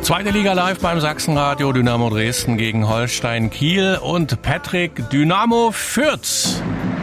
Zweite Liga live beim Sachsenradio, Dynamo Dresden gegen Holstein Kiel und Patrick, Dynamo Fürth.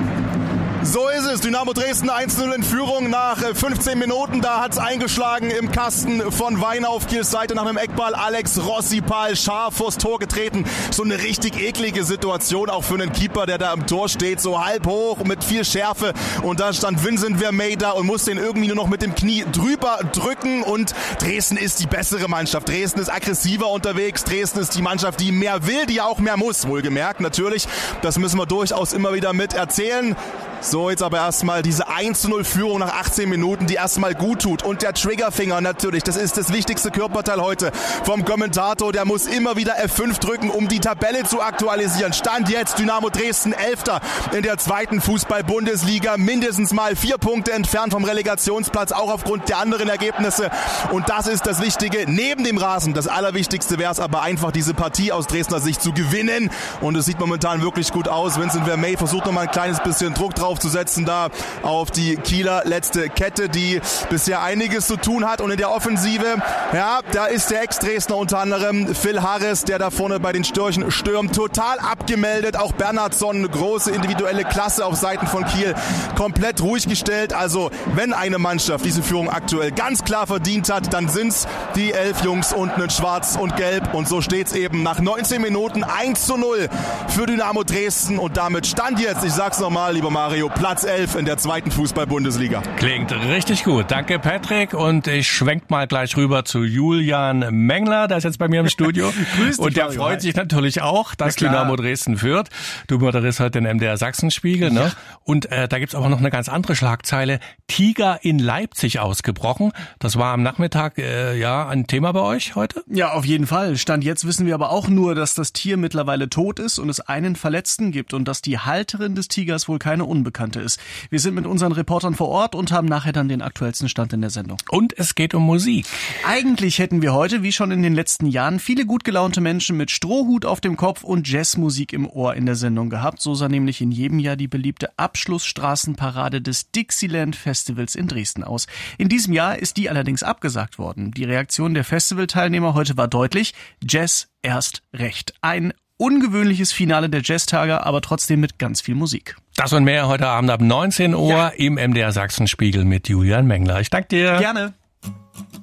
So ist es. Dynamo Dresden 1-0 in Führung nach 15 Minuten. Da hat's eingeschlagen im Kasten von Weiner auf Kiels Seite nach einem Eckball. Alex Rossipal scharf vors Tor getreten. So eine richtig eklige Situation auch für einen Keeper, der da im Tor steht. So halb hoch mit viel Schärfe. Und da stand Vincent Vermey da und musste ihn irgendwie nur noch mit dem Knie drüber drücken. Und Dresden ist die bessere Mannschaft. Dresden ist aggressiver unterwegs. Dresden ist die Mannschaft, die mehr will, die auch mehr muss. Wohlgemerkt natürlich. Das müssen wir durchaus immer wieder mit erzählen. So, jetzt aber erstmal diese 1-0-Führung nach 18 Minuten, die erstmal gut tut. Und der Triggerfinger natürlich, das ist das wichtigste Körperteil heute vom Kommentator. Der muss immer wieder F5 drücken, um die Tabelle zu aktualisieren. Stand jetzt Dynamo Dresden 11. in der zweiten Fußball-Bundesliga. Mindestens mal 4 Punkte entfernt vom Relegationsplatz, auch aufgrund der anderen Ergebnisse. Und das ist das Wichtige. Neben dem Rasen, das Allerwichtigste wäre es aber einfach, diese Partie aus Dresdner Sicht zu gewinnen. Und es sieht momentan wirklich gut aus. Vincent Vermey versucht nochmal ein kleines bisschen Druck drauf zu setzen da auf die Kieler letzte Kette, die bisher einiges zu tun hat. Und in der Offensive, ja, da ist der Ex-Dresdner unter anderem Phil Harris, der da vorne bei den Störchen stürmt, total abgemeldet. Auch Bernhardsson, große individuelle Klasse auf Seiten von Kiel, komplett ruhig gestellt. Also wenn eine Mannschaft diese Führung aktuell ganz klar verdient hat, dann sind's die 11 Jungs unten in Schwarz und Gelb. Und so steht's eben nach 19 Minuten 1-0 für Dynamo Dresden. Und damit stand jetzt, ich sag's nochmal, lieber Mario, Platz 11 in der zweiten Fußball-Bundesliga. Klingt richtig gut. Danke, Patrick. Und ich schwenk mal gleich rüber zu Julian Mengler, der ist jetzt bei mir im Studio. Grüß dich, und der freut sich natürlich auch, dass Dynamo Dresden führt. Du moderierst heute den MDR Sachsenspiegel, ne? Ja. Und da gibt's aber noch eine ganz andere Schlagzeile. Tiger in Leipzig ausgebrochen. Das war am Nachmittag ein Thema bei euch heute? Ja, auf jeden Fall. Stand jetzt wissen wir aber auch nur, dass das Tier mittlerweile tot ist und es einen Verletzten gibt und dass die Halterin des Tigers wohl keine Unbekannte ist. Wir sind mit unseren Reportern vor Ort und haben nachher dann den aktuellsten Stand in der Sendung. Und es geht um Musik. Eigentlich hätten wir heute, wie schon in den letzten Jahren, viele gut gelaunte Menschen mit Strohhut auf dem Kopf und Jazzmusik im Ohr in der Sendung gehabt. So sah nämlich in jedem Jahr die beliebte Abschlussstraßenparade des Dixieland Festivals in Dresden aus. In diesem Jahr ist die allerdings abgesagt worden. Die Reaktion der Festivalteilnehmer heute war deutlich: Jazz erst recht. Ein ungewöhnliches Finale der Jazztage, aber trotzdem mit ganz viel Musik. Das und mehr heute Abend ab 19 Uhr im MDR Sachsenspiegel mit Julian Mengler. Ich danke dir. Gerne.